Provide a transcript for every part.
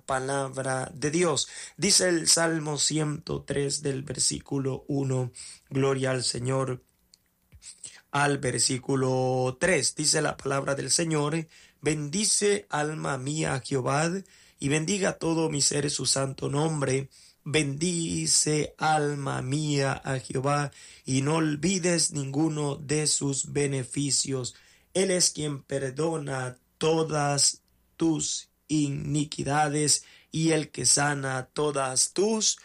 palabra de Dios. Dice el Salmo 103 del versículo 1, gloria al Señor. Al versículo 3 dice la palabra del Señor: bendice alma mía a Jehová, y bendiga todo mi ser su santo nombre. Bendice alma mía a Jehová, y no olvides ninguno de sus beneficios. Él es quien perdona todas tus iniquidades y el que sana todas tus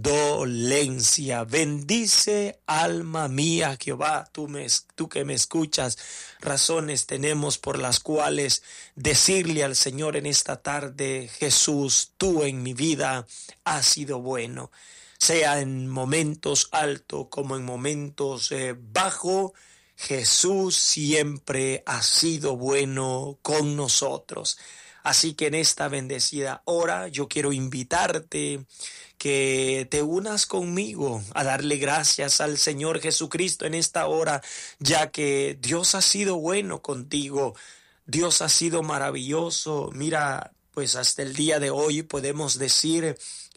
dolencias. Bendice alma mía Jehová. Tú que me escuchas, razones tenemos por las cuales decirle al Señor en esta tarde: Jesús, tú en mi vida has sido bueno, sea en momentos altos como en momentos bajos. Jesús siempre ha sido bueno con nosotros. Así que en esta bendecida hora yo quiero invitarte que te unas conmigo a darle gracias al Señor Jesucristo en esta hora, ya que Dios ha sido bueno contigo. Dios ha sido maravilloso. Mira, pues hasta el día de hoy podemos decir: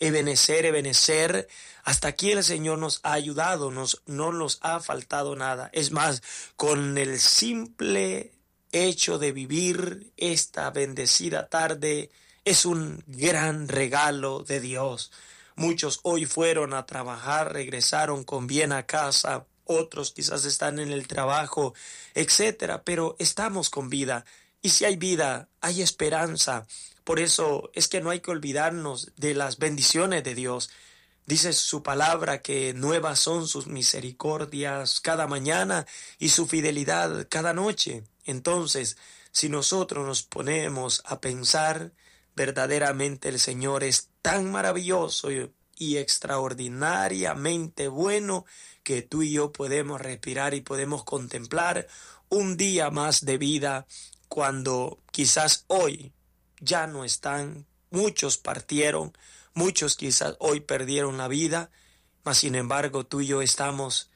Ebenezer, hasta aquí el Señor nos ha ayudado, no nos ha faltado nada. Es más, con el simple hecho de vivir esta bendecida tarde es un gran regalo de Dios. Muchos hoy fueron a trabajar, regresaron con bien a casa, otros quizás están en el trabajo, etcétera, pero estamos con vida. Y si hay vida, hay esperanza. Por eso es que no hay que olvidarnos de las bendiciones de Dios. Dice su palabra que nuevas son sus misericordias cada mañana y su fidelidad cada noche. Entonces, si nosotros nos ponemos a pensar, verdaderamente el Señor es tan maravilloso y extraordinariamente bueno que tú y yo podemos respirar y podemos contemplar un día más de vida, cuando quizás hoy ya no están, muchos partieron, muchos quizás hoy perdieron la vida, mas sin embargo tú y yo estamos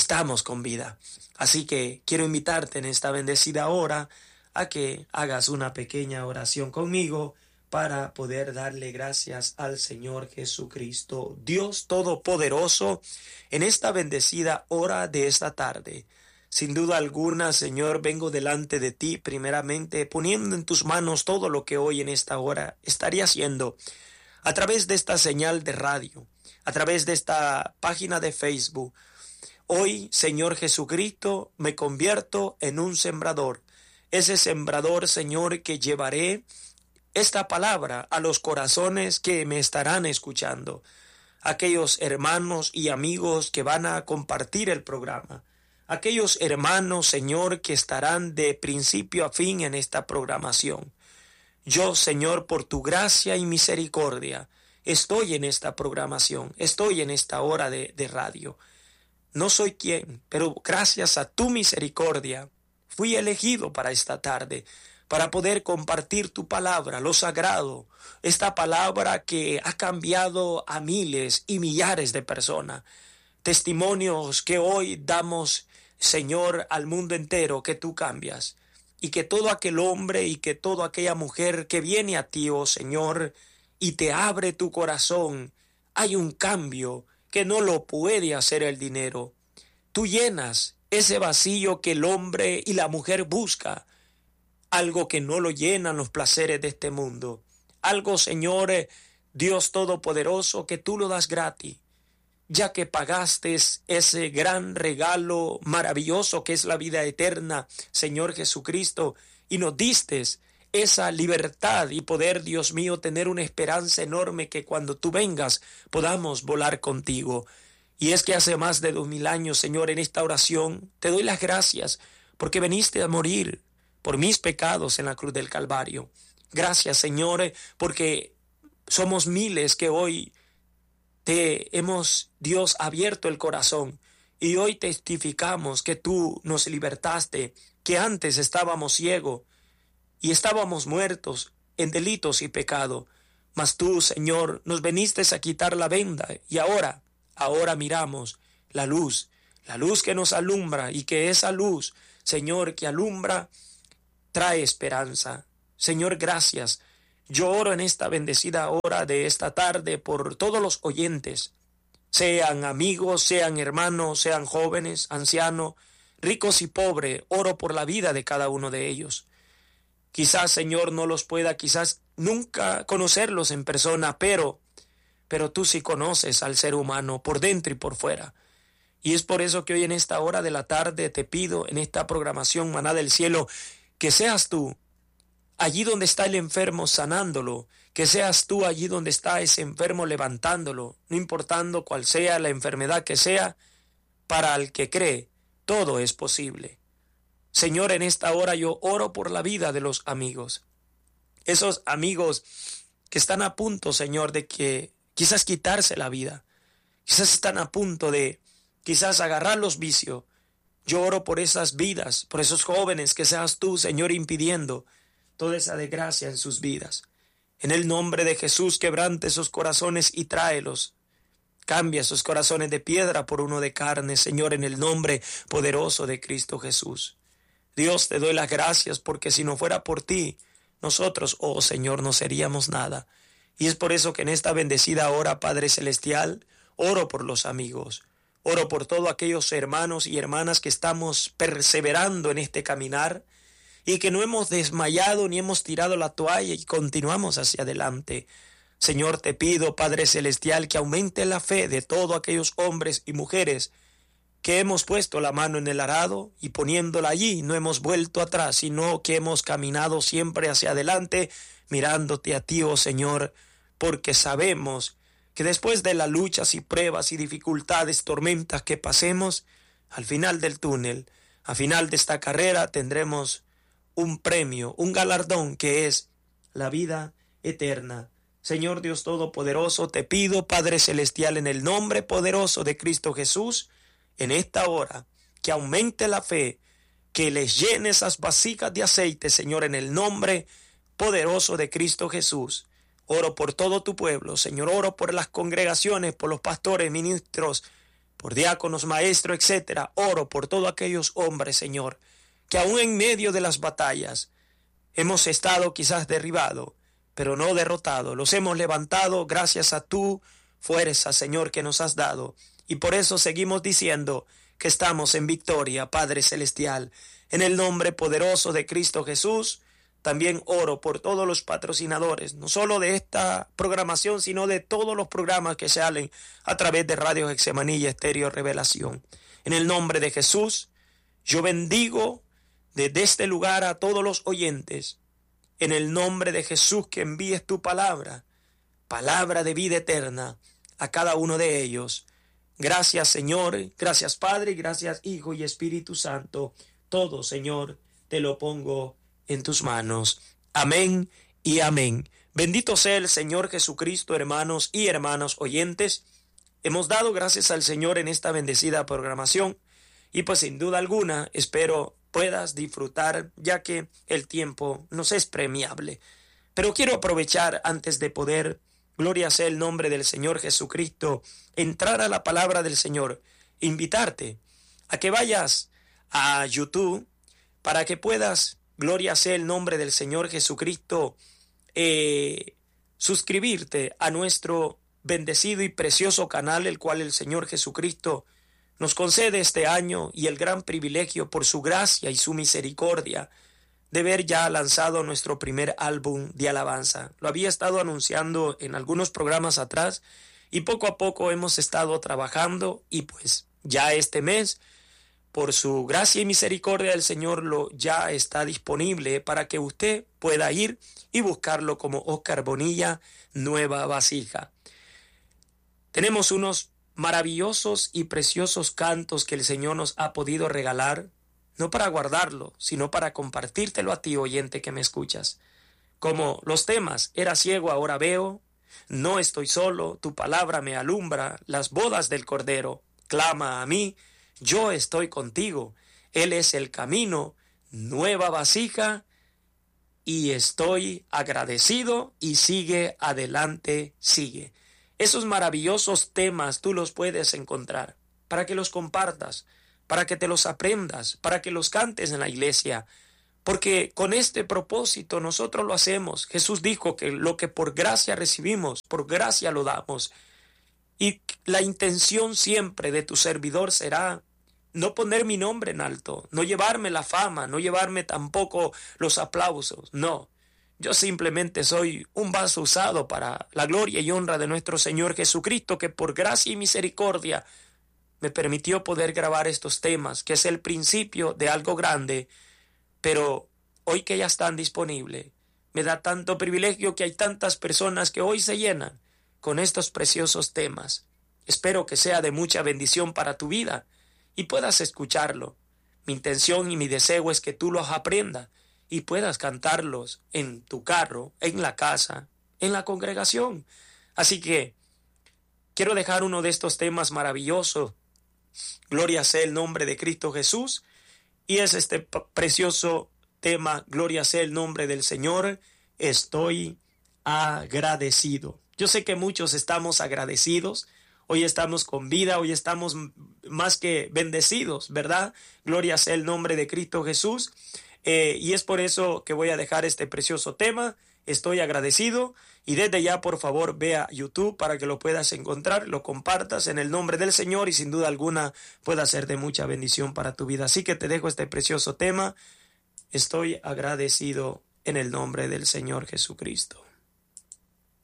con vida. Así que quiero invitarte en esta bendecida hora a que hagas una pequeña oración conmigo para poder darle gracias al Señor Jesucristo. Dios Todopoderoso, en esta bendecida hora de esta tarde, sin duda alguna, Señor, vengo delante de ti primeramente poniendo en tus manos todo lo que hoy en esta hora estaría haciendo a través de esta señal de radio, a través de esta página de Facebook. Hoy, Señor Jesucristo, me convierto en un sembrador. Ese sembrador, Señor, que llevaré esta palabra a los corazones que me estarán escuchando, aquellos hermanos y amigos que van a compartir el programa, aquellos hermanos, Señor, que estarán de principio a fin en esta programación. Yo, Señor, por tu gracia y misericordia, estoy en esta programación, estoy en esta hora de radio. No soy quien, pero gracias a tu misericordia fui elegido para esta tarde, para poder compartir tu palabra, lo sagrado, esta palabra que ha cambiado a miles y millares de personas. Testimonios que hoy damos, Señor, al mundo entero, que tú cambias, y que todo aquel hombre y que toda aquella mujer que viene a ti, oh Señor, y te abre tu corazón, hay un cambio que no lo puede hacer el dinero. Tú llenas ese vacío que el hombre y la mujer busca, algo que no lo llenan los placeres de este mundo, algo, Señor, Dios Todopoderoso, que tú lo das gratis, ya que pagaste ese gran regalo maravilloso que es la vida eterna, Señor Jesucristo, y nos diste esa libertad y poder, Dios mío, tener una esperanza enorme que cuando tú vengas podamos volar contigo. Y es que hace más de 2000 años, Señor, en esta oración te doy las gracias porque viniste a morir por mis pecados en la cruz del Calvario. Gracias, Señor, porque somos miles que hoy te hemos, Dios, abierto el corazón y hoy testificamos que tú nos libertaste, que antes estábamos ciegos y estábamos muertos en delitos y pecado, mas tú, Señor, nos viniste a quitar la venda y ahora miramos la luz que nos alumbra, y que esa luz, Señor, que alumbra, trae esperanza. Señor, gracias. Yo oro en esta bendecida hora de esta tarde por todos los oyentes, sean amigos, sean hermanos, sean jóvenes, ancianos, ricos y pobres. Oro por la vida de cada uno de ellos. Quizás, Señor, no los pueda, quizás nunca conocerlos en persona, pero tú sí conoces al ser humano por dentro y por fuera. Y es por eso que hoy en esta hora de la tarde te pido en esta programación Maná del Cielo que seas tú allí donde está el enfermo sanándolo, que seas tú allí donde está ese enfermo levantándolo, no importando cuál sea la enfermedad que sea, para el que cree, todo es posible. Señor, en esta hora yo oro por la vida de los amigos, esos amigos que están a punto, Señor, de que quizás quitarse la vida, quizás están a punto de quizás agarrar los vicios. Yo oro por esas vidas, por esos jóvenes, que seas tú, Señor, impidiendo toda esa desgracia en sus vidas. En el nombre de Jesús, quebrante esos corazones y tráelos. Cambia esos corazones de piedra por uno de carne, Señor, en el nombre poderoso de Cristo Jesús. Dios, te doy las gracias porque si no fuera por ti, nosotros, oh Señor, no seríamos nada. Y es por eso que en esta bendecida hora, Padre Celestial, oro por los amigos. Oro por todos aquellos hermanos y hermanas que estamos perseverando en este caminar y que no hemos desmayado ni hemos tirado la toalla y continuamos hacia adelante. Señor, te pido, Padre Celestial, que aumente la fe de todos aquellos hombres y mujeres que hemos puesto la mano en el arado y poniéndola allí no hemos vuelto atrás, sino que hemos caminado siempre hacia adelante, mirándote a ti, oh Señor, porque sabemos que después de las luchas y pruebas y dificultades, tormentas que pasemos, al final del túnel, al final de esta carrera, tendremos un premio, un galardón que es la vida eterna. Señor Dios Todopoderoso, te pido, Padre Celestial, en el nombre poderoso de Cristo Jesús, en esta hora, que aumente la fe, que les llene esas vasijas de aceite, Señor, en el nombre poderoso de Cristo Jesús. Oro por todo tu pueblo, Señor, oro por las congregaciones, por los pastores, ministros, por diáconos, maestros, etcétera. Oro por todos aquellos hombres, Señor, que aún en medio de las batallas hemos estado quizás derribados, pero no derrotados. Los hemos levantado gracias a tu fuerza, Señor, que nos has dado. Y por eso seguimos diciendo que estamos en victoria, Padre Celestial. En el nombre poderoso de Cristo Jesús, también oro por todos los patrocinadores, no solo de esta programación, sino de todos los programas que salen a través de Radio Getsemaní y Estéreo Revelación. En el nombre de Jesús, yo bendigo desde este lugar a todos los oyentes. En el nombre de Jesús, que envíes tu palabra, palabra de vida eterna, a cada uno de ellos. Gracias, Señor, gracias, Padre, gracias, Hijo y Espíritu Santo. Todo, Señor, te lo pongo en tus manos. Amén y amén. Bendito sea el Señor Jesucristo, hermanos y hermanas oyentes. Hemos dado gracias al Señor en esta bendecida programación y pues sin duda alguna espero puedas disfrutar, ya que el tiempo nos es premiable. Pero quiero aprovechar antes de poder, gloria sea el nombre del Señor Jesucristo, entrar a la palabra del Señor, invitarte a que vayas a YouTube para que puedas, gloria sea el nombre del Señor Jesucristo, suscribirte a nuestro bendecido y precioso canal, el cual el Señor Jesucristo nos concede este año y el gran privilegio por su gracia y su misericordia de ver ya lanzado nuestro primer álbum de alabanza. Lo había estado anunciando en algunos programas atrás y poco a poco hemos estado trabajando y pues ya este mes, por su gracia y misericordia, el Señor lo ya está disponible para que usted pueda ir y buscarlo como Oscar Bonilla, Nueva Vasija. Tenemos unos maravillosos y preciosos cantos que el Señor nos ha podido regalar, no para guardarlo, sino para compartírtelo a ti, oyente que me escuchas. Como los temas, era ciego, ahora veo, no estoy solo, tu palabra me alumbra, las bodas del Cordero, clama a mí, yo estoy contigo, Él es el camino, Nueva Vasija, y estoy agradecido y sigue adelante, sigue. Esos maravillosos temas tú los puedes encontrar para que los compartas, para que te los aprendas, para que los cantes en la iglesia, Porque con este propósito nosotros lo hacemos. Jesús dijo que lo que por gracia recibimos, por gracia lo damos. Y la intención siempre de tu servidor será no poner mi nombre en alto, no llevarme la fama, no llevarme tampoco los aplausos. No, yo simplemente soy un vaso usado para la gloria y honra de nuestro Señor Jesucristo, que por gracia y misericordia me permitió poder grabar estos temas, que es el principio de algo grande. Pero hoy que ya están disponibles, me da tanto privilegio que hay tantas personas que hoy se llenan con estos preciosos temas. Espero que sea de mucha bendición para tu vida y puedas escucharlo. Mi intención y mi deseo es que tú los aprendas y puedas cantarlos en tu carro, en la casa, en la congregación. Así que quiero dejar uno de estos temas maravillosos. Gloria sea el nombre de Cristo Jesús. Y es este precioso tema, gloria sea el nombre del Señor, estoy agradecido. Yo sé que muchos estamos agradecidos, hoy estamos con vida, hoy estamos más que bendecidos, ¿verdad? Gloria sea el nombre de Cristo Jesús. Y es por eso que voy a dejar este precioso tema, estoy agradecido. Y desde ya, por favor, ve a YouTube para que lo puedas encontrar, lo compartas en el nombre del Señor y sin duda alguna pueda ser de mucha bendición para tu vida. Así que te dejo este precioso tema. Estoy agradecido en el nombre del Señor Jesucristo.